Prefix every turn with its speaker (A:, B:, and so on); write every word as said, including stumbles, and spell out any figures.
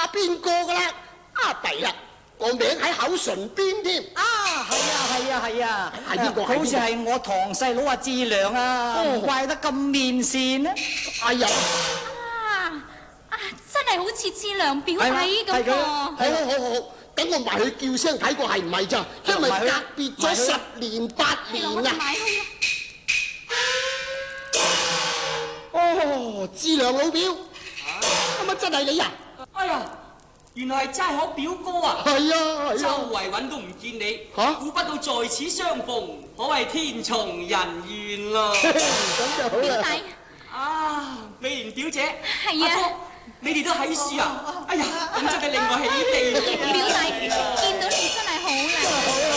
A: 下邊個噶啦？啊弊啦，我名喺口唇邊添。
B: 啊，係啊係啊係啊，
A: 係邊個？
B: 好似係我堂細佬阿志良啊，唔怪得咁面善啊！
A: 哎呀，
C: 啊啊，真係好似志良表弟咁喎。
A: 好好好好，等我埋去叫聲睇過係唔係咋？因為隔別咗十年八年啊！哦，志良老表，咁啊真係你啊！
D: 哎呀，原來係齋可表哥啊！
A: 係啊，
D: 周圍揾都唔見你，
A: 嚇
D: 估不到在此相逢，可謂天從人願咯。
A: 咁就好啦。
C: 表弟，
D: 啊，美蓮表姐，
C: 係啊
D: 阿哥，你哋都喺樹啊！哎呀，咁真係令我起地。
C: 表弟見到你真係好啦。